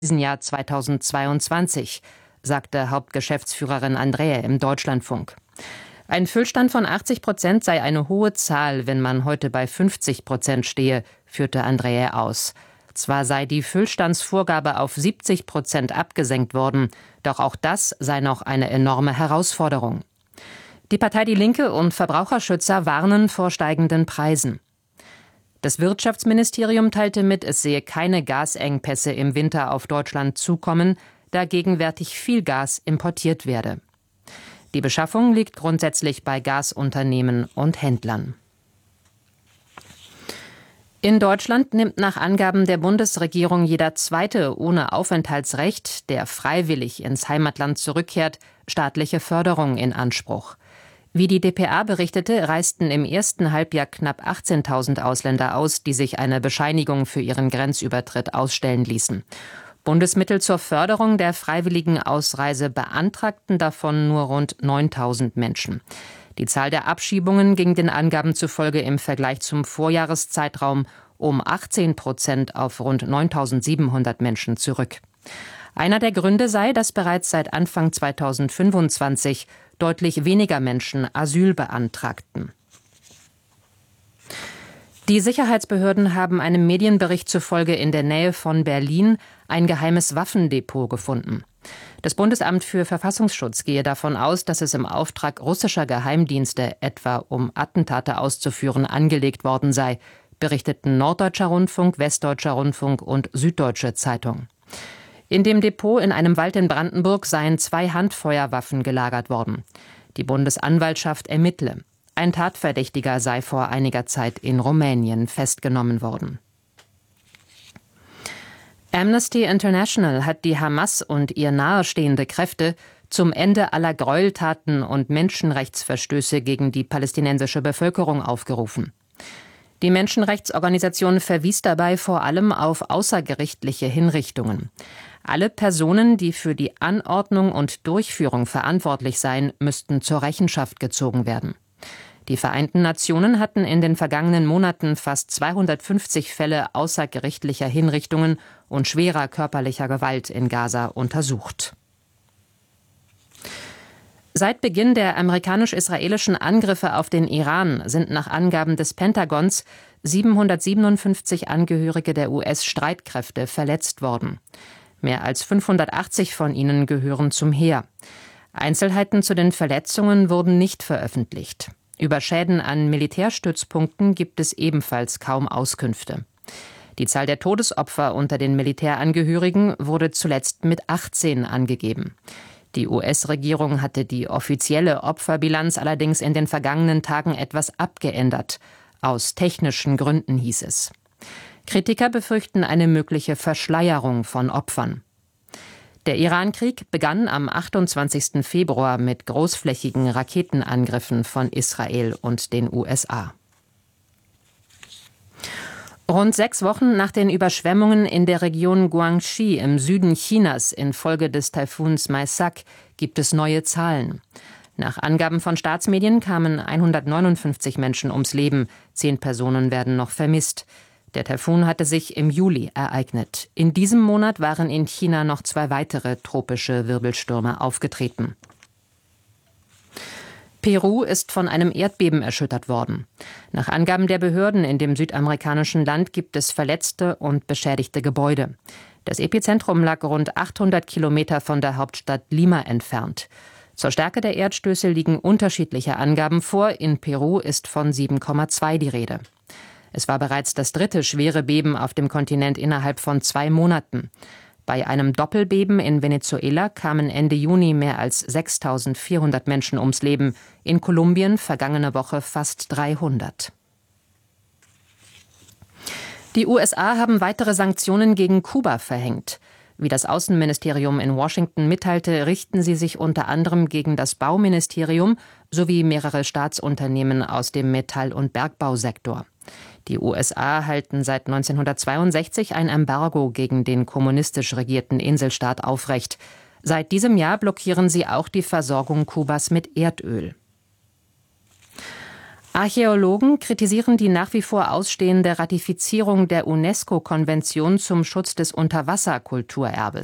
diesem Jahr 2022, sagte Hauptgeschäftsführerin Andrea im Deutschlandfunk. Ein Füllstand von 80% sei eine hohe Zahl, wenn man heute bei 50% stehe, führte Andrea aus. Zwar sei die Füllstandsvorgabe auf 70% abgesenkt worden, doch auch das sei noch eine enorme Herausforderung. Die Partei Die Linke und Verbraucherschützer warnen vor steigenden Preisen. Das Wirtschaftsministerium teilte mit, es sehe keine Gasengpässe im Winter auf Deutschland zukommen, da gegenwärtig viel Gas importiert werde. Die Beschaffung liegt grundsätzlich bei Gasunternehmen und Händlern. In Deutschland nimmt nach Angaben der Bundesregierung jeder Zweite ohne Aufenthaltsrecht, der freiwillig ins Heimatland zurückkehrt, staatliche Förderung in Anspruch. Wie die dpa berichtete, reisten im ersten Halbjahr knapp 18.000 Ausländer aus, die sich eine Bescheinigung für ihren Grenzübertritt ausstellen ließen. Bundesmittel zur Förderung der freiwilligen Ausreise beantragten davon nur rund 9.000 Menschen. Die Zahl der Abschiebungen ging den Angaben zufolge im Vergleich zum Vorjahreszeitraum um 18% auf rund 9.700 Menschen zurück. Einer der Gründe sei, dass bereits seit Anfang 2025 deutlich weniger Menschen Asyl beantragten. Die Sicherheitsbehörden haben einem Medienbericht zufolge in der Nähe von Berlin ein geheimes Waffendepot gefunden. Das Bundesamt für Verfassungsschutz gehe davon aus, dass es im Auftrag russischer Geheimdienste, etwa um Attentate auszuführen, angelegt worden sei, berichteten Norddeutscher Rundfunk, Westdeutscher Rundfunk und Süddeutsche Zeitung. In dem Depot in einem Wald in Brandenburg seien 2 Handfeuerwaffen gelagert worden. Die Bundesanwaltschaft ermittle. Ein Tatverdächtiger sei vor einiger Zeit in Rumänien festgenommen worden. Amnesty International hat die Hamas und ihr nahestehende Kräfte zum Ende aller Gräueltaten und Menschenrechtsverstöße gegen die palästinensische Bevölkerung aufgerufen. Die Menschenrechtsorganisation verwies dabei vor allem auf außergerichtliche Hinrichtungen. Alle Personen, die für die Anordnung und Durchführung verantwortlich seien, müssten zur Rechenschaft gezogen werden. Die Vereinten Nationen hatten in den vergangenen Monaten fast 250 Fälle außergerichtlicher Hinrichtungen und schwerer körperlicher Gewalt in Gaza untersucht. Seit Beginn der amerikanisch-israelischen Angriffe auf den Iran sind nach Angaben des Pentagons 757 Angehörige der US-Streitkräfte verletzt worden. Mehr als 580 von ihnen gehören zum Heer. Einzelheiten zu den Verletzungen wurden nicht veröffentlicht. Über Schäden an Militärstützpunkten gibt es ebenfalls kaum Auskünfte. Die Zahl der Todesopfer unter den Militärangehörigen wurde zuletzt mit 18 angegeben. Die US-Regierung hatte die offizielle Opferbilanz allerdings in den vergangenen Tagen etwas abgeändert. Aus technischen Gründen hieß es. Kritiker befürchten eine mögliche Verschleierung von Opfern. Der Iran-Krieg begann am 28. Februar mit großflächigen Raketenangriffen von Israel und den USA. Rund 6 Wochen nach den Überschwemmungen in der Region Guangxi im Süden Chinas infolge des Taifuns Maisak gibt es neue Zahlen. Nach Angaben von Staatsmedien kamen 159 Menschen ums Leben, 10 Personen werden noch vermisst. Der Taifun hatte sich im Juli ereignet. In diesem Monat waren in China noch 2 weitere tropische Wirbelstürme aufgetreten. Peru ist von einem Erdbeben erschüttert worden. Nach Angaben der Behörden in dem südamerikanischen Land gibt es verletzte und beschädigte Gebäude. Das Epizentrum lag rund 800 Kilometer von der Hauptstadt Lima entfernt. Zur Stärke der Erdstöße liegen unterschiedliche Angaben vor. In Peru ist von 7,2 die Rede. Es war bereits das 3. schwere Beben auf dem Kontinent innerhalb von 2 Monaten. Bei einem Doppelbeben in Venezuela kamen Ende Juni mehr als 6.400 Menschen ums Leben, in Kolumbien vergangene Woche fast 300. Die USA haben weitere Sanktionen gegen Kuba verhängt. Wie das Außenministerium in Washington mitteilte, richten sie sich unter anderem gegen das Bauministerium sowie mehrere Staatsunternehmen aus dem Metall- und Bergbausektor. Die USA halten seit 1962 ein Embargo gegen den kommunistisch regierten Inselstaat aufrecht. Seit diesem Jahr blockieren sie auch die Versorgung Kubas mit Erdöl. Archäologen kritisieren die nach wie vor ausstehende Ratifizierung der UNESCO-Konvention zum Schutz des Unterwasserkulturerbes.